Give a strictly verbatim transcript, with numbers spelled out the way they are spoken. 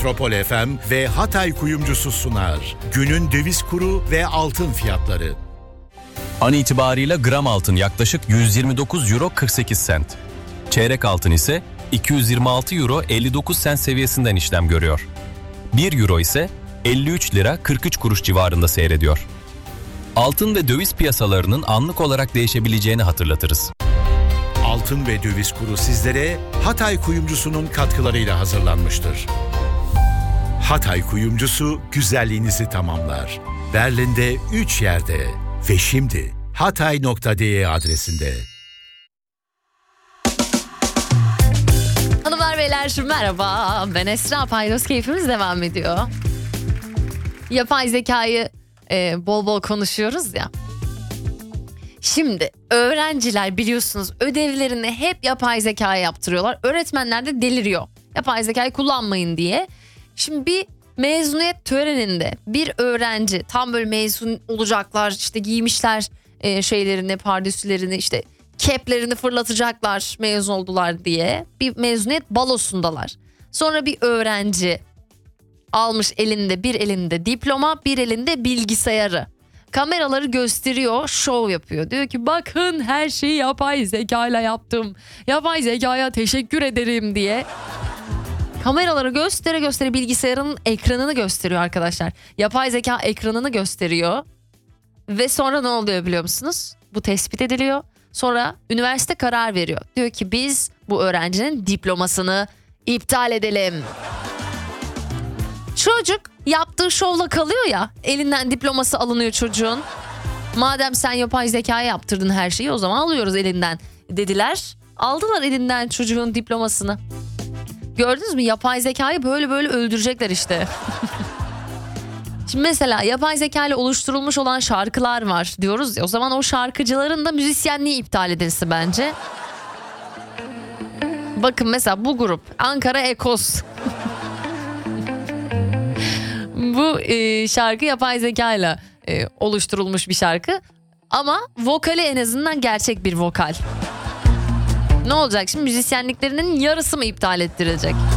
Metropol F M ve Hatay Kuyumcusu sunar. Günün döviz kuru ve altın fiyatları. An itibarıyla gram altın yaklaşık yüz yirmi dokuz euro kırk sekiz sent. Çeyrek altın ise iki yüz yirmi altı euro elli dokuz sent seviyesinden işlem görüyor. bir euro ise elli üç lira kırk üç kuruş civarında seyrediyor. Altın ve döviz piyasalarının anlık olarak değişebileceğini hatırlatırız. Altın ve döviz kuru sizlere Hatay Kuyumcusu'nun katkılarıyla hazırlanmıştır. Hatay Kuyumcusu güzelliğinizi tamamlar. Berlin'de üç yerde ve şimdi hatay nokta de adresinde. Hanımlar beyler merhaba, ben Esra. Paydos keyfimiz devam ediyor. Yapay zekayı e, bol bol konuşuyoruz ya. Şimdi öğrenciler biliyorsunuz ödevlerini hep yapay zekaya yaptırıyorlar. Öğretmenler de deliriyor yapay zekayı kullanmayın diye. Şimdi bir mezuniyet töreninde bir öğrenci tam böyle mezun olacaklar, işte giymişler e, şeylerini, pardesülerini, işte keplerini fırlatacaklar mezun oldular diye bir mezuniyet balosundalar. Sonra bir öğrenci almış elinde bir elinde diploma, bir elinde bilgisayarı. Kameraları gösteriyor, şov yapıyor. Diyor ki bakın her şeyi yapay zekayla yaptım. Yapay zekaya teşekkür ederim diye. Kameraları göstere göstere bilgisayarın ekranını gösteriyor arkadaşlar. Yapay zeka ekranını gösteriyor. Ve sonra ne oluyor biliyor musunuz? Bu tespit ediliyor. Sonra üniversite karar veriyor. Diyor ki biz bu öğrencinin diplomasını iptal edelim. Çocuk yaptığı şovla kalıyor ya, elinden diploması alınıyor çocuğun. Madem sen yapay zekaya yaptırdın her şeyi, o zaman alıyoruz elinden dediler. Aldılar elinden çocuğun diplomasını. Gördünüz mü, yapay zekayı böyle böyle öldürecekler işte. Şimdi mesela yapay zeka ile oluşturulmuş olan şarkılar var diyoruz ya, o zaman o şarkıcıların da müzisyenliği iptal edilse bence. Bakın mesela bu grup Ankara Ekos. Bu e, şarkı yapay zekayla e, oluşturulmuş bir şarkı. Ama vokali en azından gerçek bir vokal. Ne olacak şimdi, müzisyenliklerinin yarısı mı iptal ettirilecek?